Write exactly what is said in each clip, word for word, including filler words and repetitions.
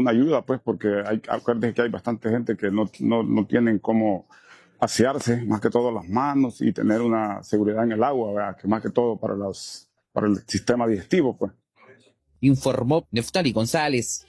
una ayuda, pues, porque hay, acuérdense que hay bastante gente que no, no, no tienen cómo asearse, más que todo las manos, y tener una seguridad en el agua, ¿verdad? Que más que todo para, los, para el sistema digestivo, pues. Informó Neftali González.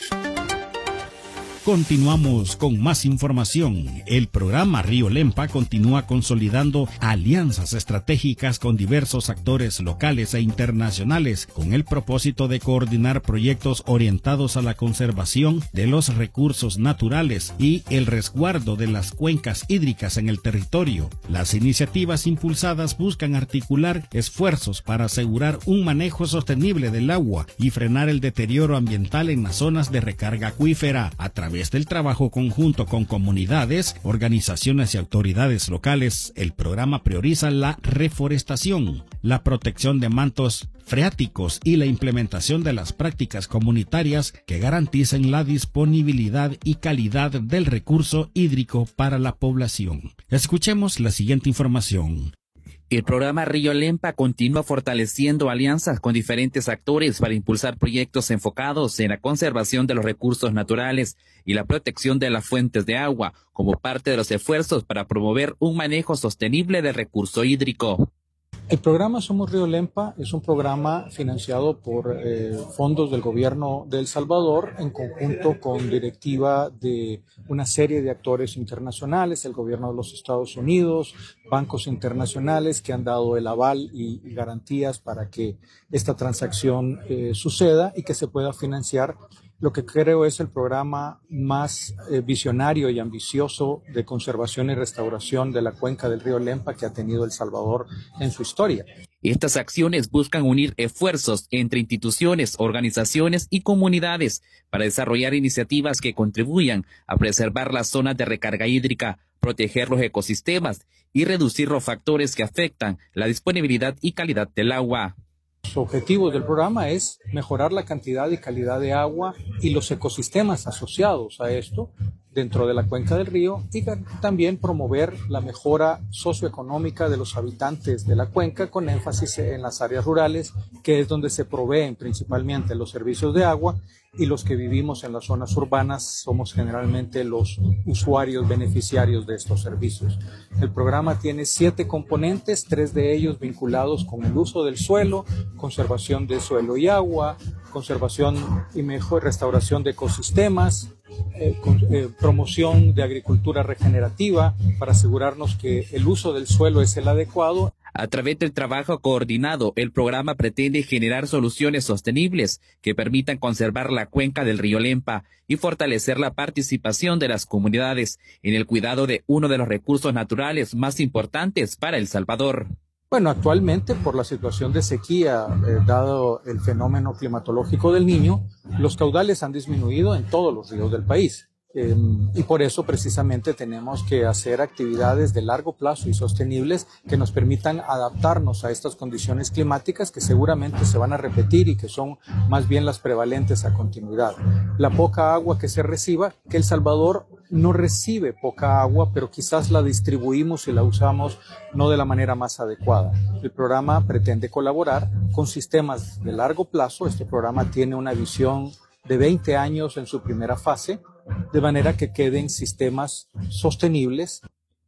Continuamos con más información. El programa Río Lempa continúa consolidando alianzas estratégicas con diversos actores locales e internacionales con el propósito de coordinar proyectos orientados a la conservación de los recursos naturales y el resguardo de las cuencas hídricas en el territorio. Las iniciativas impulsadas buscan articular esfuerzos para asegurar un manejo sostenible del agua y frenar el deterioro ambiental en las zonas de recarga acuífera a través A través del trabajo conjunto con comunidades, organizaciones y autoridades locales. El programa prioriza la reforestación, la protección de mantos freáticos y la implementación de las prácticas comunitarias que garanticen la disponibilidad y calidad del recurso hídrico para la población. Escuchemos la siguiente información. El programa Río Lempa continúa fortaleciendo alianzas con diferentes actores para impulsar proyectos enfocados en la conservación de los recursos naturales y la protección de las fuentes de agua, como parte de los esfuerzos para promover un manejo sostenible del recurso hídrico. El programa Somos Río Lempa es un programa financiado por eh, fondos del gobierno de El Salvador en conjunto con directiva de una serie de actores internacionales, el gobierno de los Estados Unidos, bancos internacionales que han dado el aval y, y garantías para que esta transacción eh, suceda y que se pueda financiar lo que creo es el programa más eh, visionario y ambicioso de conservación y restauración de la cuenca del río Lempa que ha tenido El Salvador en su historia. Estas acciones buscan unir esfuerzos entre instituciones, organizaciones y comunidades para desarrollar iniciativas que contribuyan a preservar las zonas de recarga hídrica, proteger los ecosistemas y reducir los factores que afectan la disponibilidad y calidad del agua. Los objetivos del programa es mejorar la cantidad y calidad de agua y los ecosistemas asociados a esto dentro de la cuenca del río y también promover la mejora socioeconómica de los habitantes de la cuenca con énfasis en las áreas rurales, que es donde se proveen principalmente los servicios de agua, y los que vivimos en las zonas urbanas somos generalmente los usuarios beneficiarios de estos servicios. El programa tiene siete componentes, tres de ellos vinculados con el uso del suelo, conservación de suelo y agua, conservación y mejor restauración de ecosistemas, eh, con, eh, promoción de agricultura regenerativa para asegurarnos que el uso del suelo es el adecuado. A través del trabajo coordinado, el programa pretende generar soluciones sostenibles que permitan conservar la cuenca del río Lempa y fortalecer la participación de las comunidades en el cuidado de uno de los recursos naturales más importantes para El Salvador. Bueno, actualmente por la situación de sequía, eh, dado el fenómeno climatológico del Niño, los caudales han disminuido en todos los ríos del país. Eh, y por eso precisamente tenemos que hacer actividades de largo plazo y sostenibles que nos permitan adaptarnos a estas condiciones climáticas que seguramente se van a repetir y que son más bien las prevalentes a continuidad. La poca agua que se reciba, que El Salvador no recibe poca agua, pero quizás la distribuimos y la usamos no de la manera más adecuada. El programa pretende colaborar con sistemas de largo plazo. Este programa tiene una visión de veinte años en su primera fase, de manera que queden sistemas sostenibles.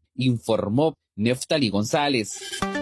Informó Neftali González.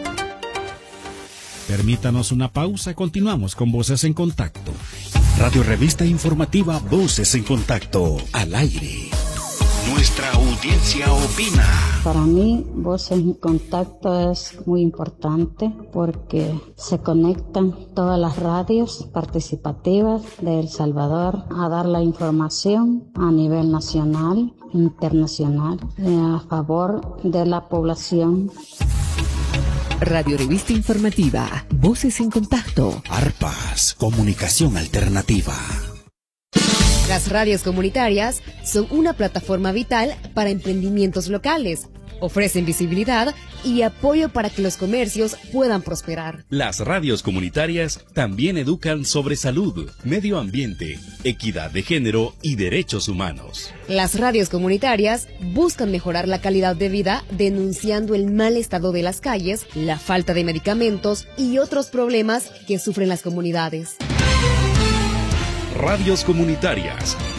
Permítanos una pausa, continuamos con Voces en Contacto. Radio Revista Informativa Voces en Contacto, al aire. Nuestra audiencia opina. Para mí, Voces en Contacto es muy importante porque se conectan todas las radios participativas de El Salvador a dar la información a nivel nacional e internacional a favor de la población. Radio Revista Informativa, Voces en Contacto. Arpas, comunicación alternativa. Las radios comunitarias son una plataforma vital para emprendimientos locales. Ofrecen visibilidad y apoyo para que los comercios puedan prosperar. Las radios comunitarias también educan sobre salud, medio ambiente, equidad de género y derechos humanos. Las radios comunitarias buscan mejorar la calidad de vida denunciando el mal estado de las calles, la falta de medicamentos y otros problemas que sufren las comunidades. Radios comunitarias.